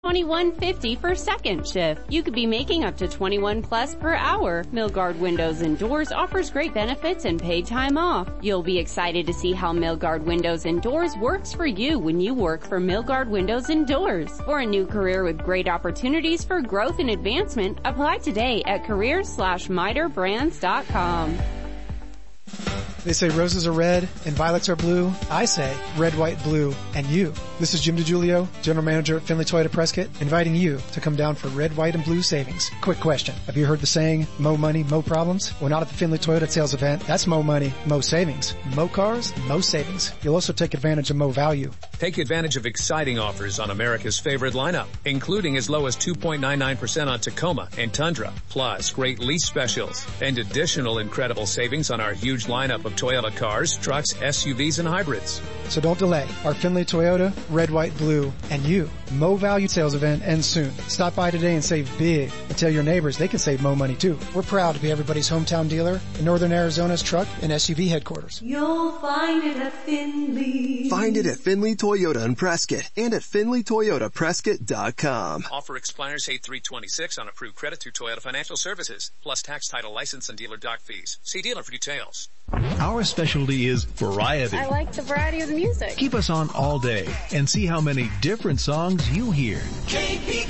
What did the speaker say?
$21.50 for second shift. You could be making up to $21 plus per hour. Milgard Windows and Doors offers great benefits and paid time off. You'll be excited to see how Milgard Windows and Doors works for you when you work for Milgard Windows and Doors. For a new career with great opportunities for growth and advancement, apply today at careers.miterbrands.com. They say roses are red and violets are blue. I say red, white, blue, and you. This is Jim DiGiulio, General Manager at Findlay Toyota Prescott, inviting you to come down for red, white, and blue savings. Quick question. Have you heard the saying, mo money, mo problems? Well, not at the Findlay Toyota sales event. That's mo money, mo savings. Mo cars, mo savings. You'll also take advantage of mo value. Take advantage of exciting offers on America's favorite lineup, including as low as 2.99% on Tacoma and Tundra, plus great lease specials and additional incredible savings on our huge lineup of Toyota cars, trucks, SUVs, and hybrids. So don't delay. Our Findlay Toyota, red, white, blue, and you. Mo Value sales event ends soon. Stop by today and save big. And tell your neighbors they can save Mo money too. We're proud to be everybody's hometown dealer in Northern Arizona's truck and SUV headquarters. You'll find it at Findlay. Find it at Findlay Toyota in Prescott and at FindlayToyotaPrescott.com. Offer expires 8/3/26 on approved credit through Toyota Financial Services, plus tax, title, license, and dealer dock fees. See dealer for details. Our specialty is variety. I like the variety of the music. Keep us on all day and see how many different songs you hear. KPKA